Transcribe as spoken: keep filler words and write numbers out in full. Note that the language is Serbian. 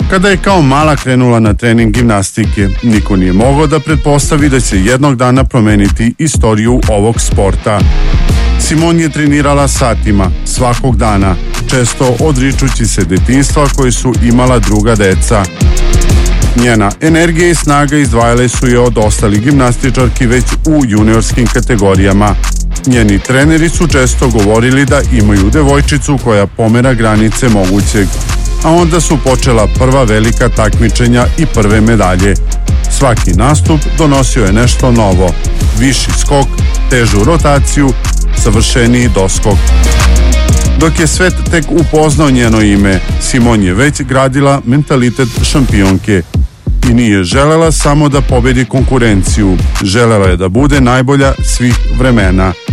Kada je kao mala krenula na trening gimnastike, niko nije mogao da pretpostavi da će jednog dana promeniti istoriju ovog sporta. Simon je trenirala satima, svakog dana, često odričući se detinjstva koje su imala druga deca. Njena energija i snaga izdvajale su je od ostalih gimnastičarki već u juniorskim kategorijama. Njeni treneri su često govorili da imaju devojčicu koja pomera granice mogućeg, a onda su počela prva velika takmičenja i prve medalje. Svaki nastup donosio je nešto novo, viši skok, težu rotaciju, savršeniji doskok. Dok je svet tek upoznao njeno ime, Simon je već gradila mentalitet šampionke i nije želela samo da pobedi konkurenciju, želela je da bude najbolja svih vremena.